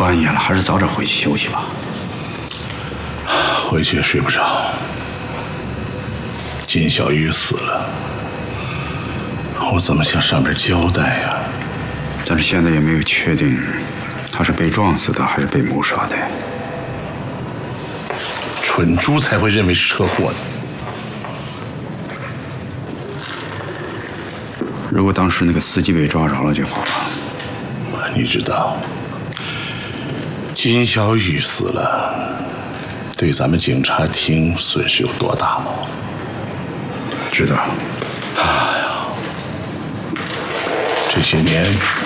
半夜了，还是早点回去休息吧。 回去也睡不着。金小玉死了，我怎么向上边交代呀？ 但是现在也没有确定他是被撞死的还是被谋杀的。 蠢猪才会认为是车祸呢。 如果当时那个司机被抓着了就好了。 你知道，金小雨死了，对咱们警察厅损失有多大吗？ 知道。 哎呀，这些年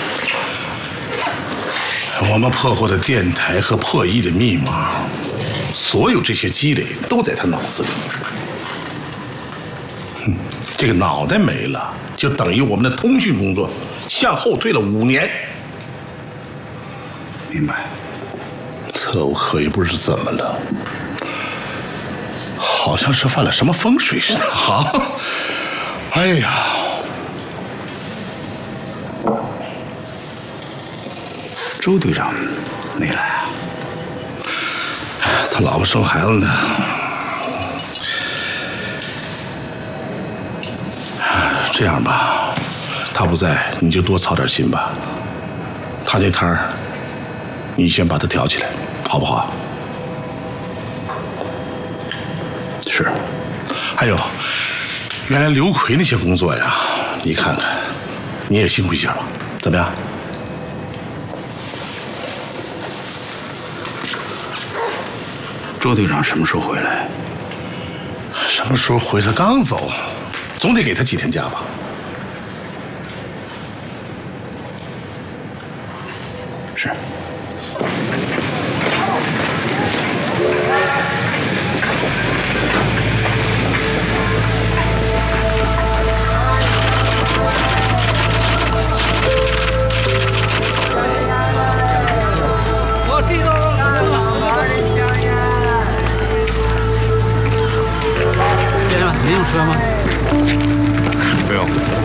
我们破获的电台和破译的密码，所有这些积累都在他脑子里。这个脑袋没了，就等于我们的通讯工作向后退了5年。 明白。 特务可也不知怎么了，好像是犯了什么风水似的啊！哎呀， 周队长没来啊？ 他老婆生孩子呢。这样吧，他不在，你就多操点心吧。他这摊儿，你先把他挑起来，好不好？ 是。 还有，原来刘奎那些工作呀，你看看，你也辛苦一下吧，怎么样？ 周队长什么时候回来？ 什么时候回来？刚走，总得给他几天假吧。 是。 先生，您用车吗？ 不用。